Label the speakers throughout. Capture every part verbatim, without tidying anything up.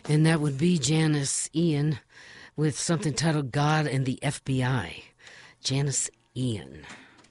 Speaker 1: And that would be Janice Ian with something titled God and the F B I. Janice Ian.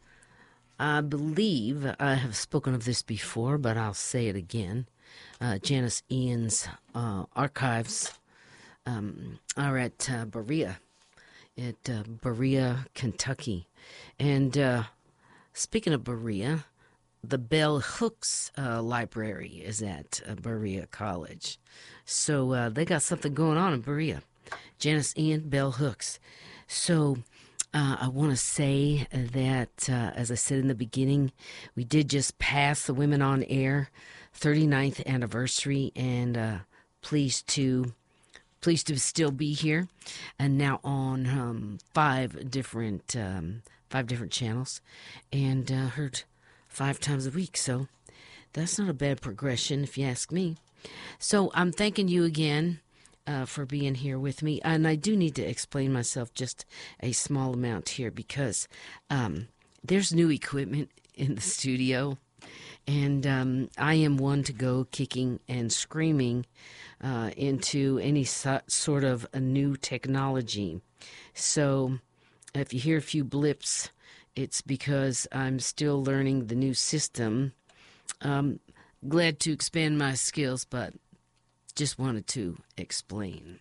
Speaker 1: I believe I have spoken of this before, but I'll say it again. Uh, Janice Ian's uh, archives um, are at uh, Berea, at uh, Berea, Kentucky. And uh, speaking of Berea, the Bell Hooks uh, Library is at uh, Berea College. So uh, they got something going on in Berea. Janice Ian, Bell Hooks. So uh, I want to say that, uh, as I said in the beginning, we did just pass the Women on Air thirty-ninth anniversary, and uh, pleased to pleased to still be here, and now on um, five different um, five different channels, and uh, heard five times a week. So that's not a bad progression, if you ask me. So I'm thanking you again uh, for being here with me. And I do need to explain myself just a small amount here because um, there's new equipment in the studio. And um, I am one to go kicking and screaming uh, into any so- sort of a new technology. So if you hear a few blips, it's because I'm still learning the new system. Um, glad to expand my skills, but just wanted to explain.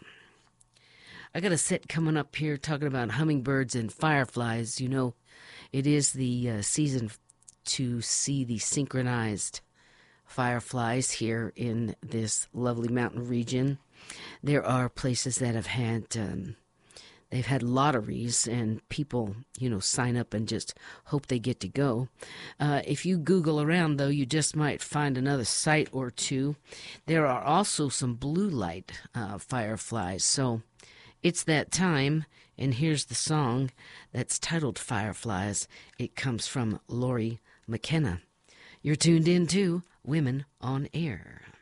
Speaker 1: I got a set coming up here talking about hummingbirds and fireflies. You know, it is the uh, season to see the synchronized fireflies here in this lovely mountain region. There are places that have had um, they've had lotteries, and people, you know, sign up and just hope they get to go. Uh, if you Google around, though, you just might find another site or two. There are also some blue light uh, fireflies. So it's that time, and here's the song that's titled Fireflies. It comes from Lori McKenna. You're tuned in to Women on Air.